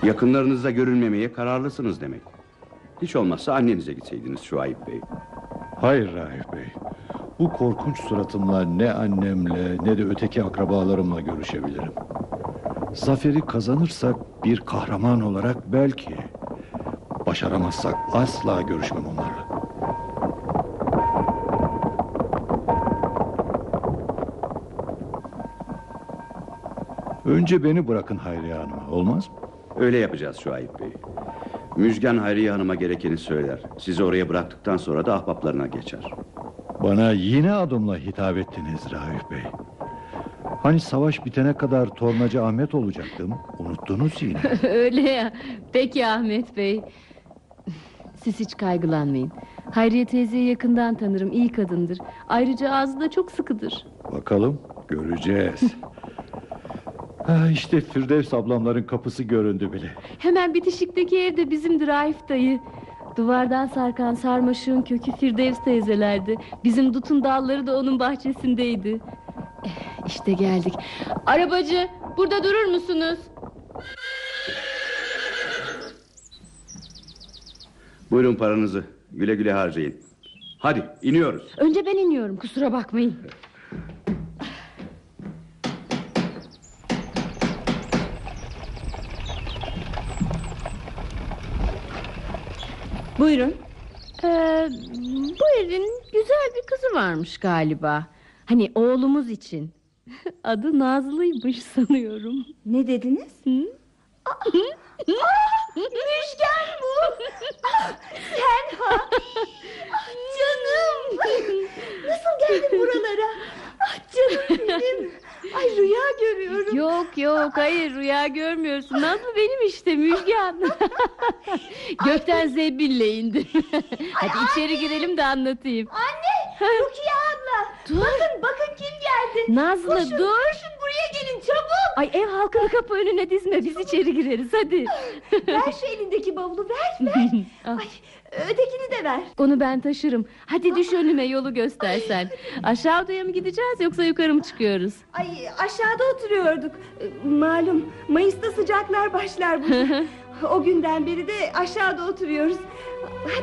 Yakınlarınızla görülmemeye kararlısınız demek. Hiç olmazsa annenize gitseydiniz Şuayb Bey. Hayır Raif Bey. Bu korkunç suratımla ne annemle ne de öteki akrabalarımla görüşebilirim. Zaferi kazanırsak bir kahraman olarak belki. Başaramazsak asla görüşmem onlarla. Önce beni bırakın Hayriye Hanım'a, olmaz mı? Öyle yapacağız Şuayb Bey. Müjgan Hayriye Hanım'a gerekeni söyler. Sizi oraya bıraktıktan sonra da ahbaplarına geçer. Bana yine adımla hitap ettiniz Raif Bey. Hani savaş bitene kadar Tornacı Ahmet olacaktım. Unuttunuz yine. Öyle ya. Peki Ahmet Bey. Siz hiç kaygılanmayın. Hayriye teyzeyi yakından tanırım, iyi kadındır. Ayrıca ağzı da çok sıkıdır. Bakalım, göreceğiz. İşte Firdevs ablamların kapısı göründü bile. Hemen bitişikteki ev de bizimdir Raif dayı. Duvardan sarkan sarmaşığın kökü Firdevs teyzelerdi. Bizim dutun dalları da onun bahçesindeydi. İşte geldik. Arabacı, burada durur musunuz? Buyurun paranızı. Güle güle harcayın. Hadi iniyoruz. Önce ben iniyorum, kusura bakmayın. Buyurun. Bu evin güzel bir kızı varmış galiba. Hani oğlumuz için. Adı Nazlı'ymış sanıyorum. Ne dediniz? Müjgan bu. Sen ha. Canım. Nasıl geldin buralara? Canım benim. Ay rüya görüyorum. Yok hayır rüya görmüyorsun. Nazlı benim işte Müjgan. Gökten zebille indim. Hadi içeri girelim de anlatayım. Anne, Rukiye abla. Dur. Bakın kim geldi. Nazlı Koşun, dur. Koşun buraya gelin çabuk. Ay ev halkını kapı önüne dizme, biz içeri gireriz hadi. Ver şu elindeki bavulu ver. Ay, ötekini de ver. Onu ben taşırım. Hadi düş önüme, yolu göstersen. Aşağı odaya mı gideceğiz yoksa yukarı mı çıkıyoruz? Ay aşağıda oturuyorduk. Malum Mayıs'ta sıcaklar başlar burada. O günden beri de aşağıda oturuyoruz.